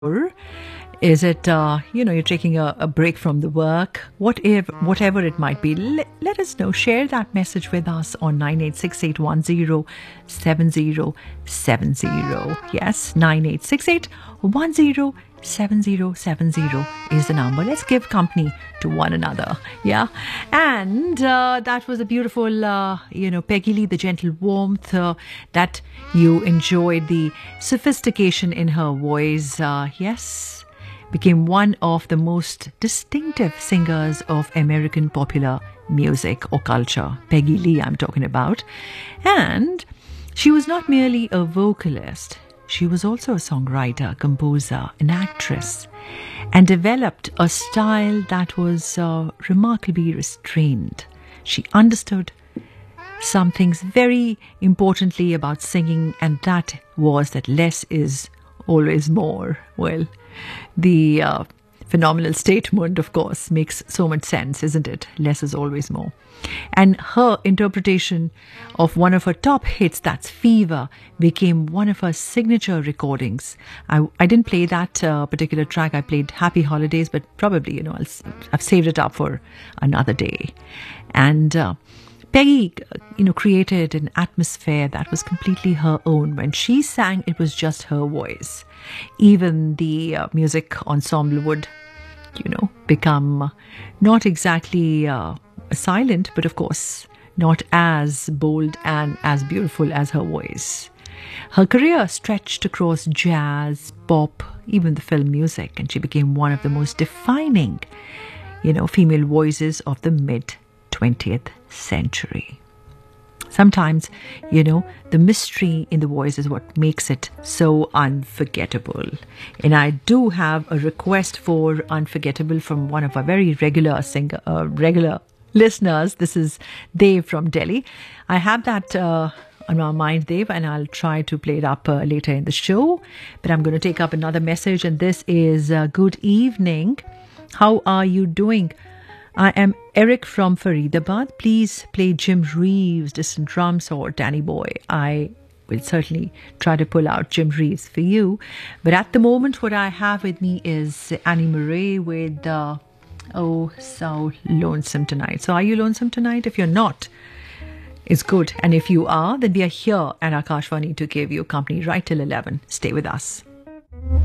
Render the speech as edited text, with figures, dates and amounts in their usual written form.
Or is it, you're taking a break from the work, whatever it might be? Let us know. Share that message with us on 9868107070. Yes, 9868107070 is the number. Let's give company to one another. Yeah. And that was a beautiful, Peggy Lee, the gentle warmth, that you enjoyed, the sophistication in her voice. Yes. Became one of the most distinctive singers of American popular music or culture. Peggy Lee, I'm talking about. And she was not merely a vocalist. She was also a songwriter, composer, an actress, and developed a style that was remarkably restrained. She understood some things very importantly about singing, and that was that less is always more. Well, the phenomenal statement, of course, makes so much sense, isn't it? Less is always more. And her interpretation of one of her top hits, that's Fever, became one of her signature recordings. I didn't play that particular track. I played Happy Holidays, but probably, I've saved it up for another day. And Peggy, created an atmosphere that was completely her own. When she sang, it was just her voice. Even the music ensemble would, become not exactly silent, but of course, not as bold and as beautiful as her voice. Her career stretched across jazz, pop, even the film music, and she became one of the most defining, female voices of the mid-20th century. Sometimes, the mystery in the voice is what makes it so unforgettable. And I do have a request for Unforgettable from one of our very regular listeners. This is Dave from Delhi. I have that on my mind, Dave, and I'll try to play it up later in the show. But I'm going to take up another message, and this is good evening. How are you doing? I am Eric from Faridabad. Please play Jim Reeves, Distant Drums, or Danny Boy. I will certainly try to pull out Jim Reeves for you. But at the moment, what I have with me is Annie Murray with Oh, So Lonesome Tonight. So are you lonesome tonight? If you're not, it's good. And if you are, then we are here at Akashvani to give you company right till 11. Stay with us.